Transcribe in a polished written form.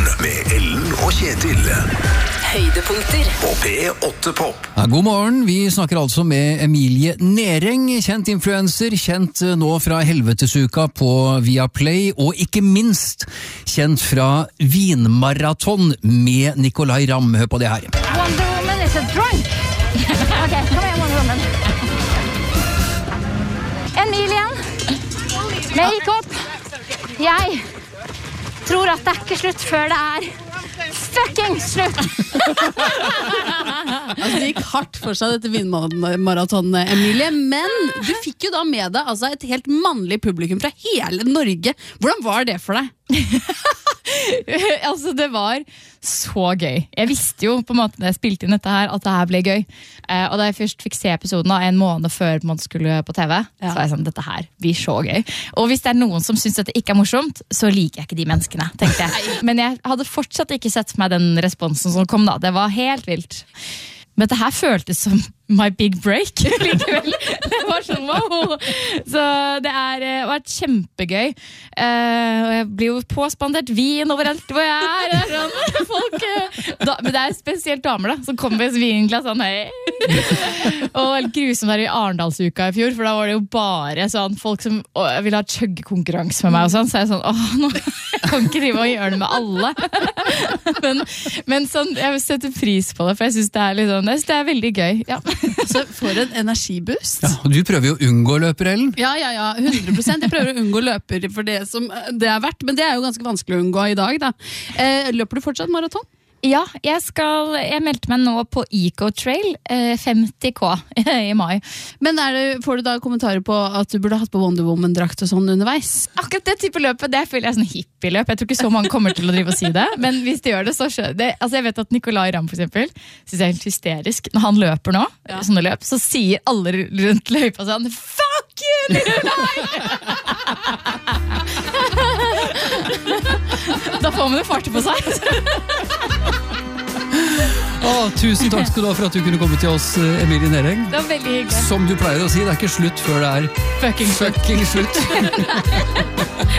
med Ellen og Kjetil. Høydepunkter På P8 Pop. Ja, god morgen, vi snakker altså med Emilie Nering, kjent influencer, kjent nå fra Helvetesuka på Viaplay, og ikke minst kjent fra Vinmaraton med Nicolai Ramm. Hør på det her. Wonder Woman is a drunk. Okay, kom igjen, Wonder Woman. Emilie, make-up. Jeg tror at det er ikke slutt før det er fucking slutt. Altså, det gikk hardt for seg dette vinmaratonet, Emilie, men du fikk jo da med deg altså, et helt mannlig publikum fra hele Norge. Hvordan var det for deg? Altså, det var så gøy. Jeg visste jo på en måte da jeg spilte inn dette her at det her ble gøy. Og da jeg først fikk se episoden en måned før man skulle på TV, så var jeg sånn, dette her blir så gøy. Og hvis det er noen som synes dette ikke er morsomt, så liker jeg ikke de menneskene, tenkte jeg. Men jeg hadde fortsatt ikke sett for meg den responsen som kom da. Det var helt vilt. Men dette her føltes som my big break likevel. Det var sånn, wow. Så det har vært kjempegøy. Og jeg blir jo påspandert vin overalt hvor jeg er. Det er sånn, folk, men det er spesielt damer da, som kommer med et vinglass sånn, hei. Og grusomt der i Arendalsuka i fjor, for da var det jo bare sånn, folk som ville ha chuggekonkurranse med meg og sånn, så jeg sånn, nå kan ikke drive og gjøre det med alle. Men sånn, jeg setter pris på det, for jeg synes det er litt sånn, jeg synes det er veldig gøy, ja. Så for en energiboost. Ja, og du prøver jo å unngå løper, Ellen. Ja, 100%. Jeg prøver å unngå løper for det som det er verdt, men det er jo ganske vanskelig å unngå i dag da. Løper du fortsatt maraton? Ja, jeg meldte meg nå på Eco Trail 50K i mai. Men får du da kommentarer på at du burde hatt på Wonder Woman-drakt og sånn underveis? Akkurat det type løpet, det føler jeg sånn hippie-løp. Jeg tror ikke så mange kommer til å drive og si det, men hvis de gjør det, så skjønner det. Altså jeg vet at Nicolai Ramm for eksempel, synes jeg er helt hysterisk. Når han løper nå, sånne løp, så sier alle rundt løypa sånn, fuck you, Nicolai! Da får man jo fart på seg. Tusen takk skal du ha for at du kunne komme til oss, Emilie Nering. Det var veldig hyggelig. Som du pleier å si, det er ikke slutt før det er fucking slutt.